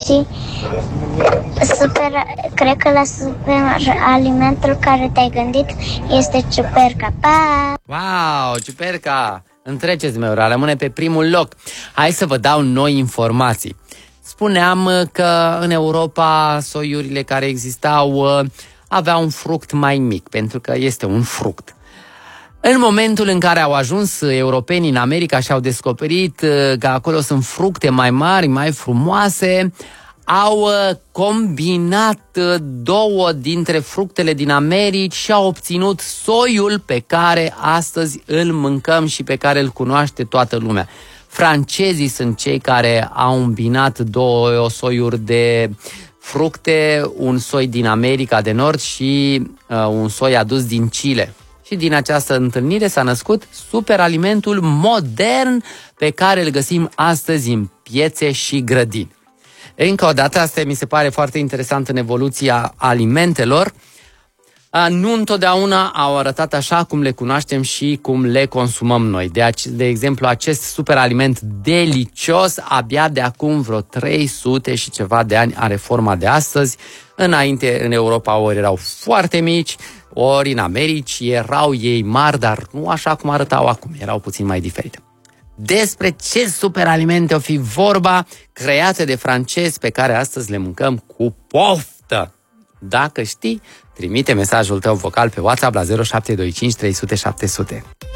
Și cred că la super alimentul care te-ai gândit este ciuperca. Pa! Wow, ciuperca! Întreceți meu, rămâne pe primul loc. Hai să vă dau noi informații. Spuneam că în Europa soiurile care existau aveau un fruct mai mic, pentru că este un fruct. În momentul în care au ajuns europenii în America și au descoperit că acolo sunt fructe mai mari, mai frumoase, au combinat două dintre fructele din America și au obținut soiul pe care astăzi îl mâncăm și pe care îl cunoaște toată lumea. Francezii sunt cei care au îmbinat două soiuri de fructe, un soi din America de Nord și un soi adus din Chile. Și din această întâlnire s-a născut superalimentul modern pe care îl găsim astăzi în piețe și grădini. Încă o dată, asta mi se pare foarte interesant în evoluția alimentelor. Nu întotdeauna au arătat așa cum le cunoaștem și cum le consumăm noi. De exemplu, acest superaliment delicios abia de acum vreo 300 și ceva de ani are forma de astăzi. Înainte, în Europa, ori erau foarte mici, ori în America erau ei mari, dar nu așa cum arătau acum, erau puțin mai diferite. Despre ce superalimente o fi vorba, create de francezi pe care astăzi le mâncăm cu poftă. Dacă știi, trimite mesajul tău vocal pe WhatsApp la 0725 300 700.